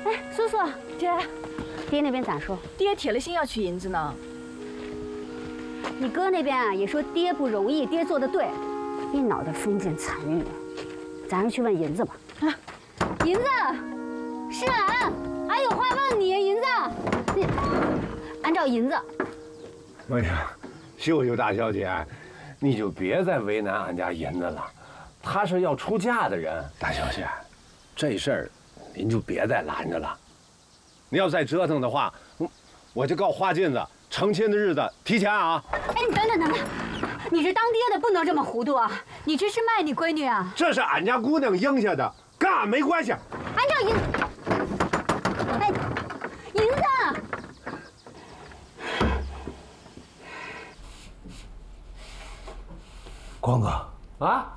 哎，叔叔， 姐， 爹那边咋说？ 爹铁了心要取银子呢。 你哥那边啊也说爹不容易，爹做的对，一脑袋封建残余。咱还是去问银子吧。啊，银子，是俺有话问你，银子。你按照银子。 哎呀，秀秀大小姐，你就别再为难俺家银子了，她是要出嫁的人。大小姐，这事儿您就别再拦着了。你要再折腾的话，我就告花金子，成亲的日子提前啊！ 哎，你等等，你是当爹的不能这么糊涂啊！你这是卖你闺女啊？ 这是俺家姑娘应下的，跟俺没关系。 按照银，哎，银子。 光哥啊，